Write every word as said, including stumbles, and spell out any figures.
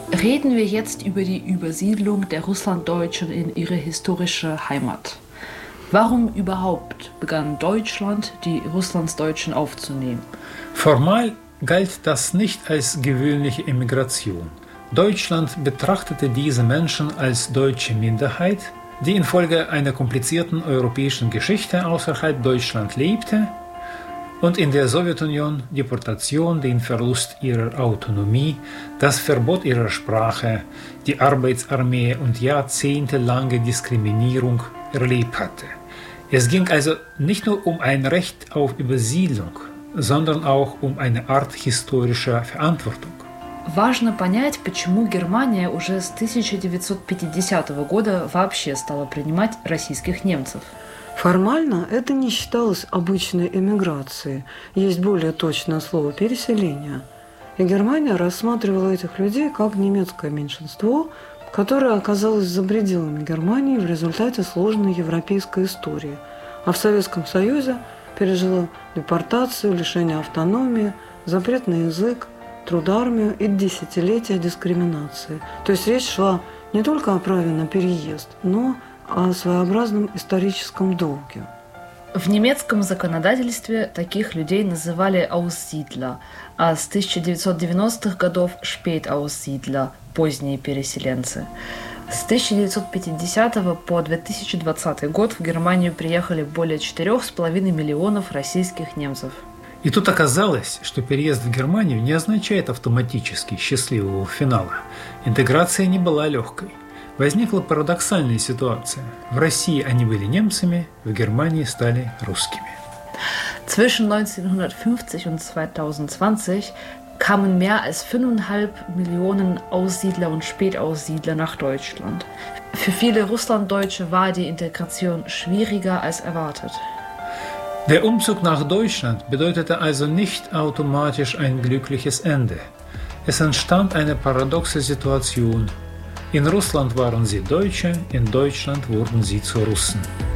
Reden wir jetzt über die Übersiedlung der Russlanddeutschen in ihre historische Heimat. Warum überhaupt begann Deutschland, die Russlandsdeutschen aufzunehmen? Formal galt das nicht als gewöhnliche Emigration. Deutschland betrachtete diese Menschen als deutsche Minderheit, die infolge einer komplizierten europäischen Geschichte außerhalb Deutschland lebte und in der Sowjetunion Deportation, den Verlust ihrer Autonomie, das Verbot ihrer Sprache, die Arbeitsarmee und jahrzehntelange Diskriminierung erlebt hatte. Es ging also nicht nur um ein Recht auf Übersiedlung, sondern auch um eine Art historischer Verantwortung. Важно понять, почему Германия уже с тысяча девятьсот пятидесятого года вообще стала принимать российских немцев. Формально это не считалось обычной эмиграцией, есть более точное слово «переселение». И Германия рассматривала этих людей как немецкое меньшинство, которое оказалось за пределами Германии в результате сложной европейской истории, а в Советском Союзе пережило депортацию, лишение автономии, запрет на язык, трудармию и десятилетия дискриминации. То есть речь шла не только о праве на переезд, но о своеобразном историческом долге. В немецком законодательстве таких людей называли Aussiedler, а с тысяча девятьсот девяностых годов Spätaussiedler, поздние переселенцы. С тысяча девятьсот пятидесятого по две тысячи двадцатый год в Германию приехали более четырёх с половиной миллионов российских немцев. И тут оказалось, что переезд в Германию не означает автоматически счастливого финала. Интеграция не была легкой. Возникла парадоксальная ситуация. В России они были немцами, в Германии стали русскими. Zwischen neunzehnhundertfünfzig und zweitausendzwanzig kamen mehr als fünfeinhalb Millionen Aussiedler und Spätaussiedler nach Deutschland. Für viele Russlanddeutsche war die Integration schwieriger als erwartet. Der Umzug nach Deutschland bedeutete also nicht automatisch ein glückliches Ende. Es entstand eine paradoxe Situation. In Russland waren sie Deutsche, in Deutschland wurden sie zu Russen.